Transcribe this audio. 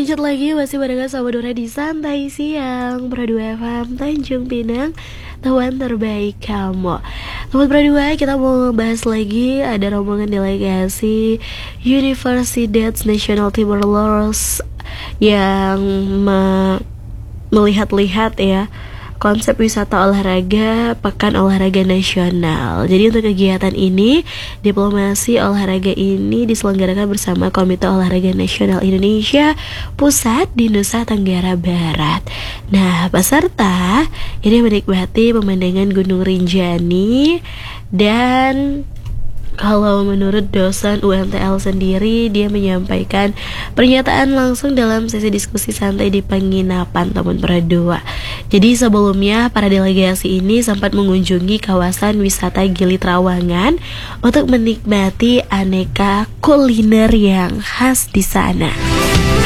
Lanjut lagi masih barengan sama Dora di Santai Siang Pro 2 FM Tanjung Pinang, teman terbaik kamu. Teman Pro 2, kita mau bahas lagi. Ada rombongan delegasi Universidad Nacional Timor-Leste yang melihat-lihat ya konsep wisata olahraga Pekan Olahraga Nasional. Jadi untuk kegiatan ini, diplomasi olahraga ini diselenggarakan bersama Komite Olahraga Nasional Indonesia Pusat di Nusa Tenggara Barat. Nah, peserta ini menikmati pemandangan Gunung Rinjani. Dan kalau menurut dosen UMTL sendiri, dia menyampaikan pernyataan langsung dalam sesi diskusi santai di penginapan Taman Peraduwa. Jadi sebelumnya para delegasi ini sempat mengunjungi kawasan wisata Gili Trawangan untuk menikmati aneka kuliner yang khas di sana.